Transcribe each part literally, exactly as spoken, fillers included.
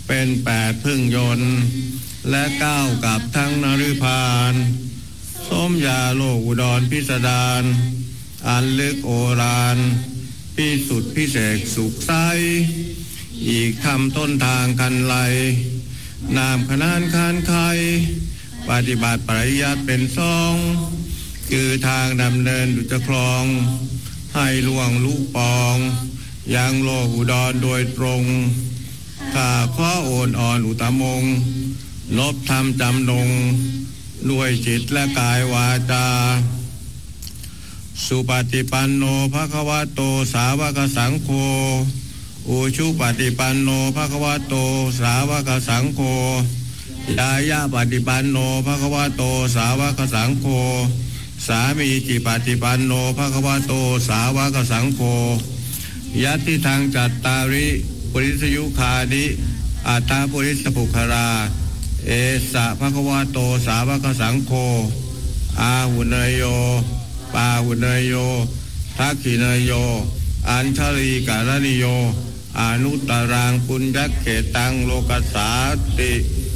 เป็นแปดพึ่งยนต์และเก้ากับทั้งนฤพานส้มยาโลกอุดรพิสดารอันลึกโอฬารพิสุทธิพิเศษสุขใสอีกคำต้นทางคันไลนามขนานคานไขปฏิบัติปริยัติเป็นสองคือทางดำเนินดุจคลองให้ล่วงลุปองยังโลกอุดรโดยตรงข้าขอโอนอ่อนอุตมงลบธรรมจำนงด้วยจิตและกายวาจาสุปฏิปันโนภควโตสาวกสังโฆอุชุปฏิปันโนภควโตสาวกสังโฆยายาปฏิปันโนภควโตสาวกสังโฆสามีจิปฏิปันโนภควโตสาวกสังโฆยัตถิทางจัตตาริปุริสยุคานิอัตถปุริสปุคราเอสะภควโตสาวกสังโฆอาหุเนยโยปาหุเนยโยทักขิเนยโยอัญชลีการณิโยอนุตตรังปุญญเขตังโลกัสสาติ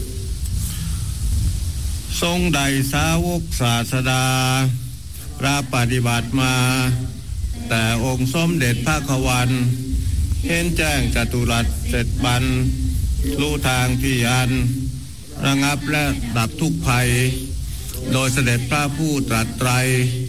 ทรงใดสาวกศาสดารับปฏิบัติมาแต่องค์สมเด็จพระขวันเห็นแจ้งจตุรัสเสร็จบันรู้ทางที่อันระงับและดับทุกภัยโดยเสด็จพระผู้ตรัสไตร